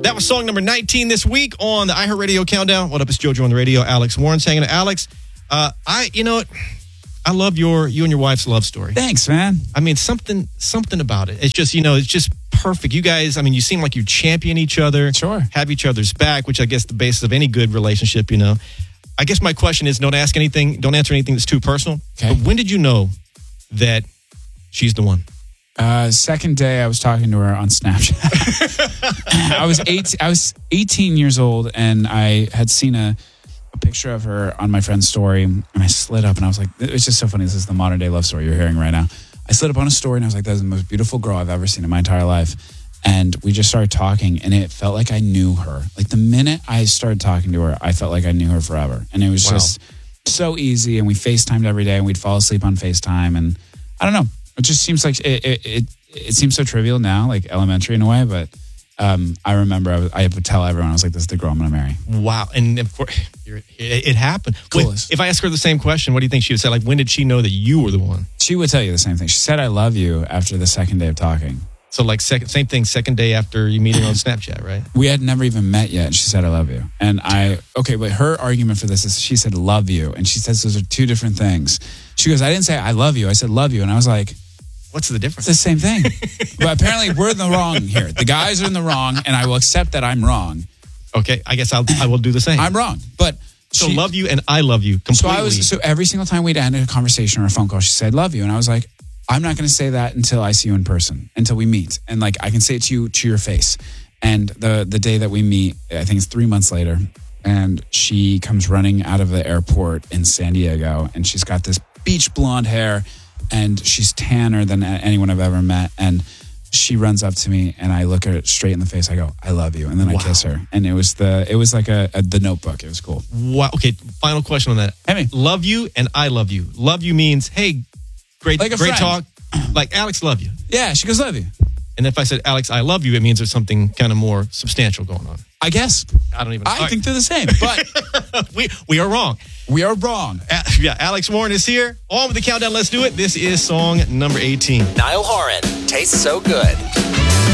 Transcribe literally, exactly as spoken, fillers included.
That was song number nineteen this week on the iHeartRadio Countdown. What up, it's JoJo on the radio. Alex Warren's hanging out. Alex, uh, I, you know what? I love your, you and your wife's love story. Thanks, man. I mean, something, something about it. It's just, you know, it's just perfect. You guys, I mean, you seem like you champion each other. Sure. Have each other's back, which I guess the basis of any good relationship, you know. I guess my question is, don't ask anything, don't answer anything that's too personal. Okay. But when did you know that she's the one? Uh, second day, I was talking to her on Snapchat. I was eight, I was eighteen years old, and I had seen a, a picture of her on my friend's story, and I slid up, and I was like, it's just so funny. This is the modern day love story you're hearing right now. I slid up on a story, and I was like, that's the most beautiful girl I've ever seen in my entire life. And we just started talking, and it felt like I knew her. Like the minute I started talking to her, I felt like I knew her forever. And it was wow. just so easy, and we FaceTimed every day, and we'd fall asleep on FaceTime, and I don't know. It just seems like it it, it, it seems so trivial now, like elementary in a way, but um, I remember I, was, I would tell everyone, I was like, this is the girl I'm going to marry. Wow. And of course, it, it happened. Coolest. Wait, if I ask her the same question, what do you think she would say? Like, when did she know that you were the one? She would tell you the same thing. She said, I love you after the second day of talking. So like second, same thing, second day after you meeting on Snapchat, right? We had never even met yet. And she said, I love you. And I, okay, but her argument for this is she said, love you. And she says those are two different things. She goes, I didn't say I love you. I said, love you. And I was like, what's the difference? It's the same thing. But apparently we're in the wrong here. The guys are in the wrong, and I will accept that I'm wrong. Okay, I guess I'll, I will do the same. I'm wrong. But So she, love you and I love you completely. So I was, so every single time we'd end a conversation or a phone call, she said, love you. And I was like, I'm not going to say that until I see you in person, until we meet. And like, I can say it to you, to your face. And the, the day that we meet, I think it's three months later, and she comes running out of the airport in San Diego, and she's got this beach blonde hair, and she's tanner than anyone I've ever met. And she runs up to me, and I look her straight in the face. I go, I love you. And then wow. I kiss her. And it was the, it was like a, a the Notebook. It was cool. Wow. Okay. Final question on that. Hey, love you and I love you. Love you means, hey, great, like a great friend. talk. Like Alex, love you. Yeah. She goes, love you. And if I said, Alex, I love you, it means there's something kind of more substantial going on. I guess. I don't even I think they're the same, but we we are wrong. We are wrong. Uh, yeah, Alex Warren is here. On with the countdown. Let's do it. This is song number eighteen. Niall Horan, Tastes So Good.